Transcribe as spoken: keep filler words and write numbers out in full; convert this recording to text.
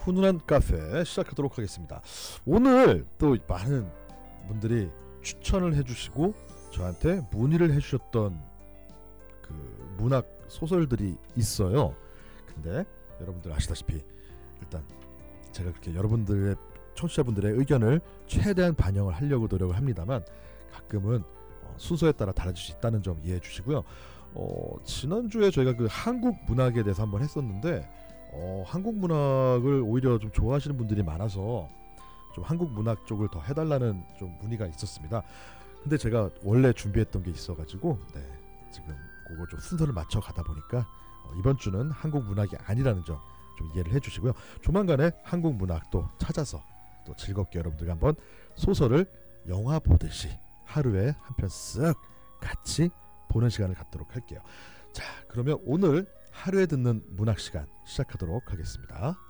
훈훈한 카페 시작하도록 하겠습니다. 오늘 또 많은 분들이 추천을 해주시고 저한테 문의를 해주셨던 그 문학 소설들이 있어요. 근데 여러분들 아시다시피 일단 제가 그렇게 여러분들의 청취자분들의 의견을 최대한 반영을 하려고 노력을 합니다만 가끔은 어, 순서에 따라 달라질 수 있다는 점 이해해 주시고요. 어, 지난주에 저희가 그 한국 문학에 대해서 한번 했었는데 어, 한국 문학을 오히려 좀 좋아하시는 분들이 많아서 좀 한국 문학 쪽을 더 해달라는 좀 문의가 있었습니다. 근데 제가 원래 준비했던 게 있어가지고 네, 지금 그걸 좀 순서를 맞춰 가다 보니까 어, 이번 주는 한국 문학이 아니라는 점 좀 이해를 해주시고요. 조만간에 한국 문학도 찾아서 또 즐겁게 여러분들과 한번 소설을 영화 보듯이 하루에 한 편 쓱 같이 보는 시간을 갖도록 할게요. 자, 그러면 오늘 하루에 듣는 문학 시간 시작하도록 하겠습니다.